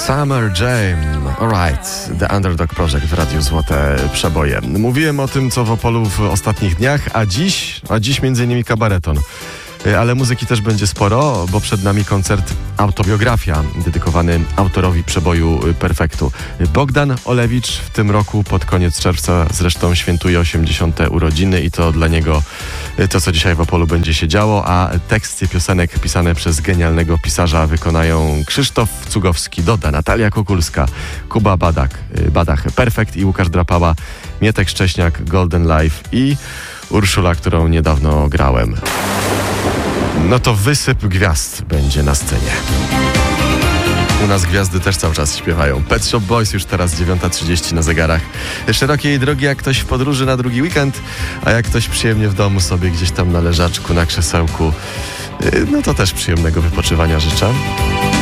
Summer Jam, alright, The Underdog Project w Radiu Złote Przeboje. Mówiłem o tym, co w Opolu w ostatnich dniach, a dziś m.in. kabareton. Ale muzyki też będzie sporo, bo przed nami koncert Autobiografia, dedykowany autorowi przeboju Perfektu. Bogdan Olewicz w tym roku pod koniec czerwca zresztą świętuje 80. urodziny i to dla niego to, co dzisiaj w Opolu będzie się działo, a teksty piosenek pisane przez genialnego pisarza wykonają Krzysztof Cugowski, Doda, Natalia Kukulska, Kuba Badach, Perfekt i Łukasz Drapała, Mietek Szcześniak, Golden Life i Urszula, którą niedawno grałem. No to wysyp gwiazd będzie na scenie. U nas gwiazdy też cały czas śpiewają. Pet Shop Boys już teraz 9:30 na zegarach. Szerokiej drogi jak ktoś w podróży na drugi weekend, a jak ktoś przyjemnie w domu sobie gdzieś tam na leżaczku, na krzesełku, no to też przyjemnego wypoczywania życzę.